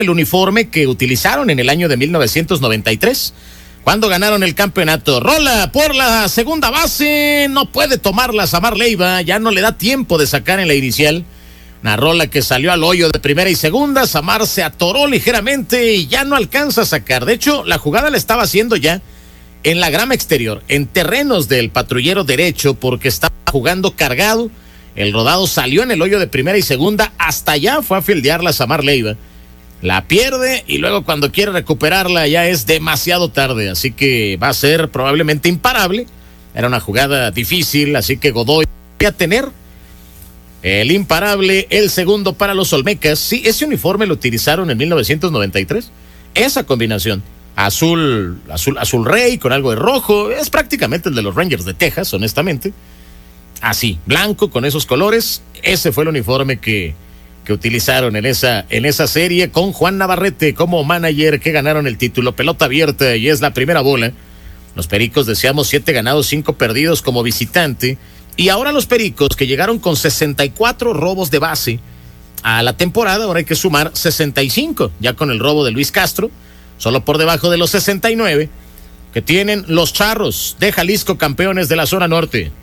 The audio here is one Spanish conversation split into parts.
el uniforme que utilizaron en el año de 1993, cuando ganaron el campeonato. Rola por la segunda base, no puede tomarla Samar Leiva, ya no le da tiempo de sacar en la inicial. Una rola que salió al hoyo de primera y segunda, Samar se atoró ligeramente y ya no alcanza a sacar. De hecho, la jugada la estaba haciendo ya en la grama exterior, en terrenos del patrullero derecho, porque estaba jugando cargado. El rodado salió en el hoyo de primera y segunda, hasta allá fue a fildearla Samar Leiva. La pierde y luego cuando quiere recuperarla ya es demasiado tarde, así que va a ser probablemente imparable. Era una jugada difícil, así que Godoy va a tener el imparable, el segundo para los Olmecas. Sí, ese uniforme lo utilizaron en 1993, esa combinación. Azul rey con algo de rojo, es prácticamente el de los Rangers de Texas, honestamente. Así, blanco con esos colores, ese fue el uniforme que utilizaron en esa serie, con Juan Navarrete como manager, que ganaron el título. Pelota abierta y es la primera bola. Los Pericos deseamos 7 ganados, 5 perdidos como visitante, y ahora los Pericos, que llegaron con 64 robos de base a la temporada, ahora hay que sumar 65, ya con el robo de Luis Castro, solo por debajo de los 69 que tienen los Charros de Jalisco, campeones de la zona norte.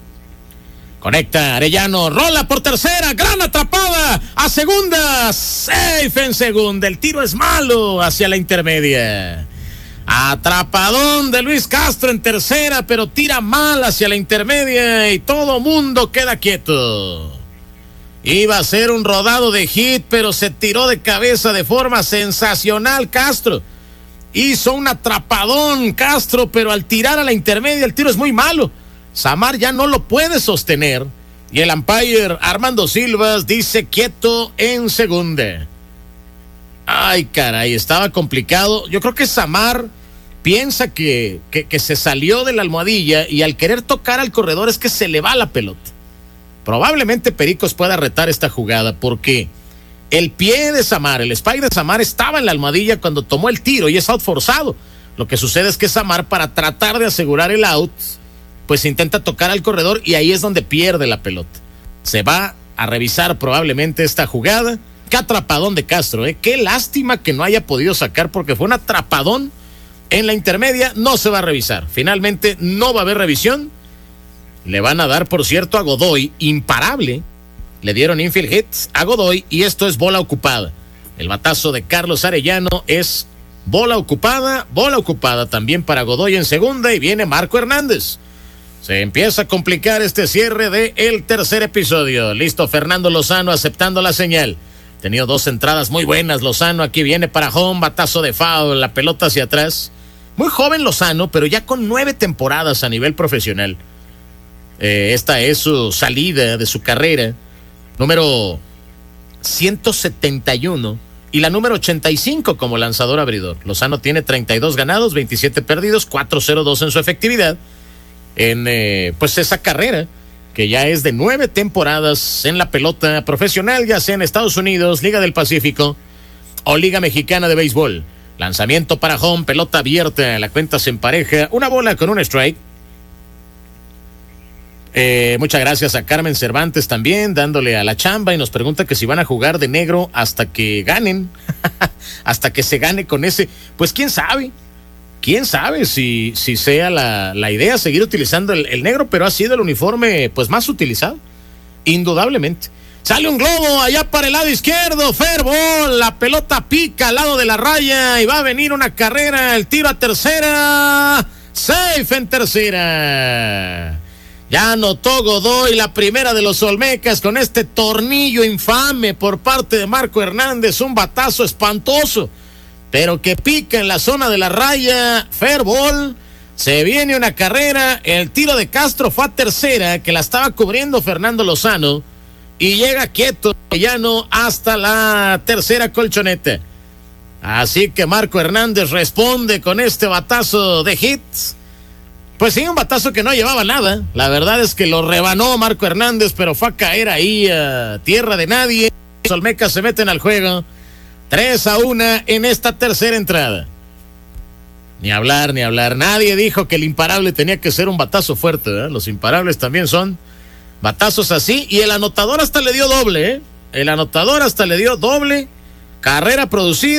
Conecta Arellano, rola por tercera, gran atrapada, a segunda, safe en segunda, el tiro es malo hacia la intermedia. Atrapadón de Luis Castro en tercera, pero tira mal hacia la intermedia y todo mundo queda quieto. Iba a ser un rodado de hit, pero se tiró de cabeza de forma sensacional Castro. Hizo un atrapadón Castro, pero al tirar a la intermedia el tiro es muy malo. Samar ya no lo puede sostener y el umpire Armando Silvas dice quieto en segunda. Ay, caray, estaba complicado. Yo creo que Samar piensa que se salió de la almohadilla y al querer tocar al corredor es que se le va la pelota. Probablemente Pericos pueda retar esta jugada porque el pie de Samar, el spike de Samar estaba en la almohadilla cuando tomó el tiro y es out forzado. Lo que sucede es que Samar, para tratar de asegurar el out, pues intenta tocar al corredor y ahí es donde pierde la pelota. Se va a revisar probablemente esta jugada. Qué atrapadón de Castro, qué lástima que no haya podido sacar porque fue un atrapadón en la intermedia. No se va a revisar, finalmente no va a haber revisión. Le van a dar, por cierto, a Godoy imparable. Le dieron infield hits a Godoy y esto es bola ocupada. El batazo de Carlos Arellano es bola ocupada también para Godoy en segunda y viene Marco Hernández. Se empieza a complicar este cierre del tercer episodio. Listo Fernando Lozano aceptando la señal. Tenido 2 entradas muy buenas Lozano. Aquí viene para home, batazo de foul, la pelota hacia atrás. Muy joven Lozano, pero ya con 9 temporadas a nivel profesional. Esta es su salida de su carrera. Número 171 y la número 85 como lanzador abridor. Lozano tiene 32 ganados, 27 perdidos, 4.02 en su efectividad. En pues esa carrera que ya es de 9 temporadas en la pelota profesional, ya sea en Estados Unidos, Liga del Pacífico o Liga Mexicana de Béisbol. Lanzamiento para home, pelota abierta, la cuenta se empareja, una bola con un strike. Muchas gracias a Carmen Cervantes también, dándole a la chamba y nos pregunta que si van a jugar de negro hasta que ganen, hasta que se gane con ese, pues quién sabe si sea la idea seguir utilizando el negro, pero ha sido el uniforme pues más utilizado, indudablemente. Sale un globo allá para el lado izquierdo, fair ball, la pelota pica al lado de la raya y va a venir una carrera, el tiro a tercera, safe en tercera. Ya anotó Godoy la primera de los Olmecas con este tornillo infame por parte de Marco Hernández, un batazo espantoso, pero que pica en la zona de la raya, fair ball, se viene una carrera, el tiro de Castro fue a tercera, que la estaba cubriendo Fernando Lozano, y llega quieto Llano hasta la tercera colchoneta. Así que Marco Hernández responde con este batazo de hits. Pues sí, un batazo que no llevaba nada. La verdad es que lo rebanó Marco Hernández, pero fue a caer ahí a tierra de nadie. Los Olmecas se meten al juego. 3-1 en esta tercera entrada. Ni hablar. Nadie dijo que el imparable tenía que ser un batazo fuerte, ¿verdad? Los imparables también son batazos así. Y el anotador hasta le dio doble, El anotador hasta le dio doble. Carrera producida.